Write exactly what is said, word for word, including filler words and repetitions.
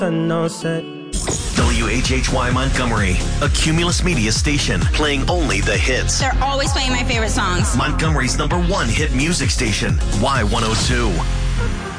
no set. W H H Y Montgomery, a Cumulus Media station, playing only the hits. They're always playing my favorite songs. Montgomery's number one hit music station, Y one oh two.